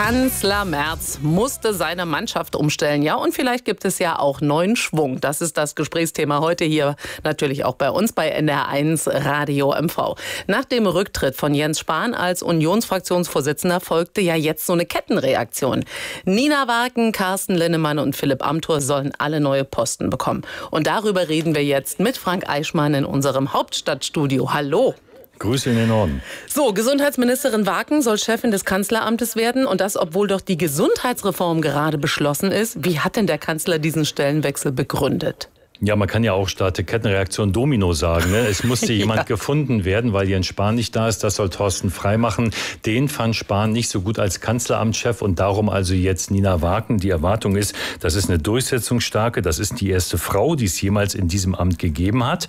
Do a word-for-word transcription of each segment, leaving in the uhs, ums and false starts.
Kanzler Merz musste seine Mannschaft umstellen. Ja, und vielleicht gibt es ja auch neuen Schwung. Das ist das Gesprächsthema heute hier natürlich auch bei uns bei N D R eins Radio M V. Nach dem Rücktritt von Jens Spahn als Unionsfraktionsvorsitzender folgte ja jetzt so eine Kettenreaktion. Nina Wagen, Carsten Linnemann und Philipp Amthor sollen alle neue Posten bekommen. Und darüber reden wir jetzt mit Frank Eichmann in unserem Hauptstadtstudio. Hallo. Grüße in den Norden. So, Gesundheitsministerin Wagen soll Chefin des Kanzleramtes werden. Und das, obwohl doch die Gesundheitsreform gerade beschlossen ist. Wie hat denn der Kanzler diesen Stellenwechsel begründet? Ja, man kann ja auch statt Kettenreaktion Domino sagen. Ne? Es musste jemand ja. gefunden werden, weil Jens Spahn nicht da ist. Das soll Thorsten Frey machen. Den fand Spahn nicht so gut als Kanzleramtschef und darum also jetzt Nina Wagen. Die Erwartung ist, das ist eine durchsetzungsstarke. Das ist die erste Frau, die es jemals in diesem Amt gegeben hat.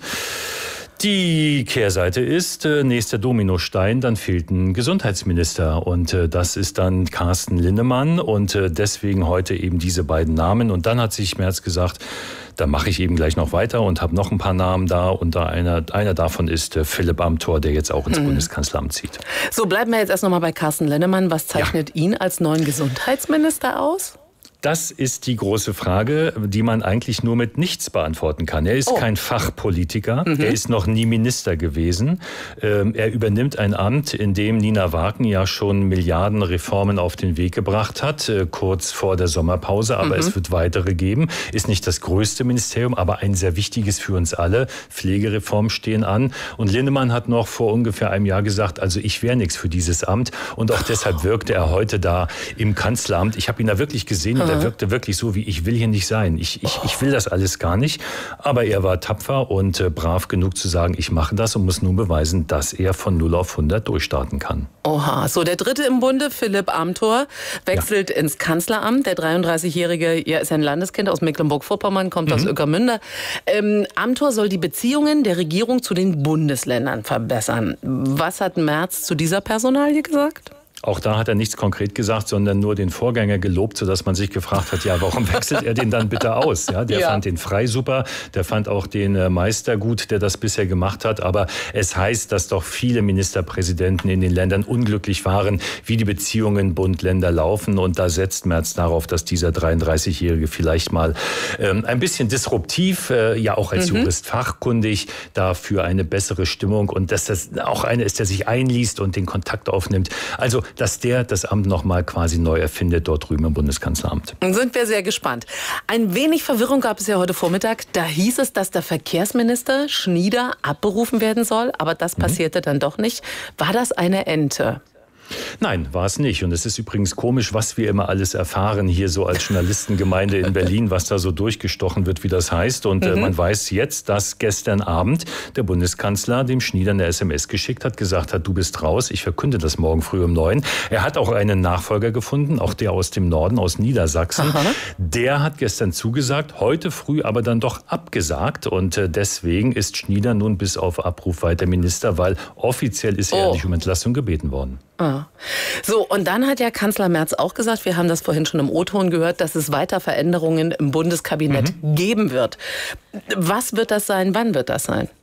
Die Kehrseite ist, äh, nächster Dominostein, dann fehlt ein Gesundheitsminister und äh, das ist dann Carsten Linnemann und äh, deswegen heute eben diese beiden Namen. Und dann hat sich Merz gesagt, da mache ich eben gleich noch weiter und habe noch ein paar Namen da und da einer, einer davon ist äh, Philipp Amthor, der jetzt auch ins hm. Bundeskanzleramt zieht. So, bleiben wir jetzt erst noch mal bei Carsten Linnemann. Was zeichnet ja. ihn als neuen Gesundheitsminister aus? Das ist die große Frage, die man eigentlich nur mit nichts beantworten kann. Er ist oh. kein Fachpolitiker, mhm. er ist noch nie Minister gewesen. Ähm, er übernimmt ein Amt, in dem Nina Wagen ja schon Milliarden Reformen auf den Weg gebracht hat, äh, kurz vor der Sommerpause, aber mhm. es wird weitere geben. Ist nicht das größte Ministerium, aber ein sehr wichtiges für uns alle. Pflegereformen stehen an. Und Linnemann hat noch vor ungefähr einem Jahr gesagt, also ich wäre nichts für dieses Amt. Und auch deshalb wirkte er heute da im Kanzleramt. Ich habe ihn da wirklich gesehen. Mhm. Er wirkte wirklich so, wie ich will hier nicht sein. Ich, ich, ich will das alles gar nicht. Aber er war tapfer und äh, brav genug zu sagen, ich mache das und muss nun beweisen, dass er von null auf hundert durchstarten kann. Oha, so der dritte im Bunde, Philipp Amthor, wechselt ja. ins Kanzleramt. Der dreiunddreißigjährige ja, ist ein Landeskind aus Mecklenburg-Vorpommern, kommt mhm. aus Ueckermünde. Ähm, Amthor soll die Beziehungen der Regierung zu den Bundesländern verbessern. Was hat Merz zu dieser Personalie gesagt? Auch da hat er nichts konkret gesagt, sondern nur den Vorgänger gelobt, sodass man sich gefragt hat, ja, warum wechselt er den dann bitte aus? Ja, der ja. fand den Frey super, der fand auch den äh, Meister gut, der das bisher gemacht hat. Aber es heißt, dass doch viele Ministerpräsidenten in den Ländern unglücklich waren, wie die Beziehungen Bund-Länder laufen. Und da setzt Merz darauf, dass dieser dreiunddreißigjährige vielleicht mal ähm, ein bisschen disruptiv, äh, ja auch als mhm. Jurist fachkundig, dafür eine bessere Stimmung und dass das auch einer ist, der sich einliest und den Kontakt aufnimmt. Also dass der das Amt noch mal quasi neu erfindet, dort drüben im Bundeskanzleramt. Sind wir sehr gespannt. Ein wenig Verwirrung gab es ja heute Vormittag. Da hieß es, dass der Verkehrsminister Schnieder abberufen werden soll, aber das passierte mhm. dann doch nicht. War das eine Ente? Nein, war es nicht. Und es ist übrigens komisch, was wir immer alles erfahren hier so als Journalistengemeinde in Berlin, was da so durchgestochen wird, wie das heißt. Und mhm. äh, man weiß jetzt, dass gestern Abend der Bundeskanzler dem Schnieder eine S M S geschickt hat, gesagt hat, du bist raus, ich verkünde das morgen früh um neun. Er hat auch einen Nachfolger gefunden, auch der aus dem Norden, aus Niedersachsen. Aha. Der hat gestern zugesagt, heute früh aber dann doch abgesagt. Und äh, deswegen ist Schnieder nun bis auf Abruf weiter Minister, weil offiziell ist er oh. nicht um Entlassung gebeten worden. Ah. So, und dann hat ja Kanzler Merz auch gesagt, wir haben das vorhin schon im O-Ton gehört, dass es weiter Veränderungen im Bundeskabinett mhm. geben wird. Was wird das sein? Wann wird das sein?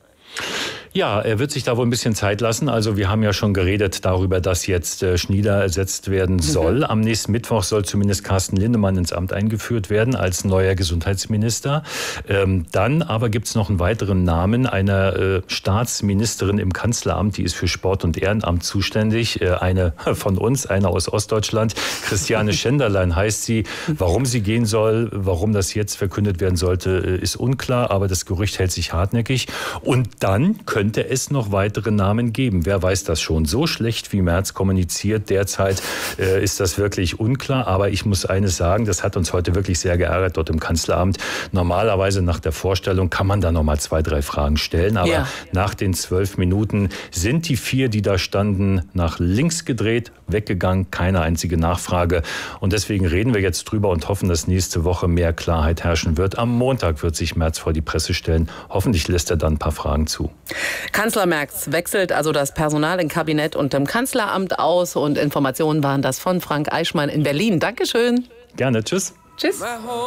Ja, er wird sich da wohl ein bisschen Zeit lassen. Also wir haben ja schon geredet darüber, dass jetzt äh, Schnieder ersetzt werden soll. Mhm. Am nächsten Mittwoch soll zumindest Carsten Linnemann ins Amt eingeführt werden als neuer Gesundheitsminister. Ähm, dann aber gibt es noch einen weiteren Namen einer äh, Staatsministerin im Kanzleramt, die ist für Sport und Ehrenamt zuständig. Äh, eine von uns, eine aus Ostdeutschland, Christiane Schenderlein heißt sie. Warum sie gehen soll, warum das jetzt verkündet werden sollte, äh, ist unklar. Aber das Gerücht hält sich hartnäckig. Und dann können könnte es noch weitere Namen geben. Wer weiß das schon? So schlecht wie Merz kommuniziert derzeit äh, ist das wirklich unklar. Aber ich muss eines sagen, das hat uns heute wirklich sehr geärgert dort im Kanzleramt. Normalerweise nach der Vorstellung kann man da noch mal zwei, drei Fragen stellen. Aber ja. nach den zwölf Minuten sind die vier, die da standen, nach links gedreht, weggegangen. Keine einzige Nachfrage. Und deswegen reden wir jetzt drüber und hoffen, dass nächste Woche mehr Klarheit herrschen wird. Am Montag wird sich Merz vor die Presse stellen. Hoffentlich lässt er dann ein paar Fragen zu. Kanzler Merz wechselt also das Personal im Kabinett und im Kanzleramt aus. Und Informationen waren das von Frank Eichmann in Berlin. Dankeschön. Gerne. Tschüss. Tschüss.